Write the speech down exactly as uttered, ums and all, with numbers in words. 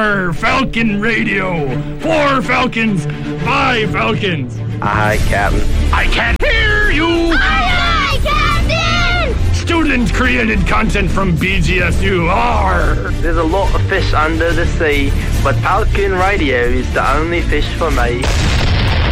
Arr, Falcon Radio. Four Falcons, five Falcons. Aye, Captain. I can't hear you. Aye, aye, Captain. Student-created content from B G S U. Arr. There's a lot of fish under the sea, but Falcon Radio is the only fish for me.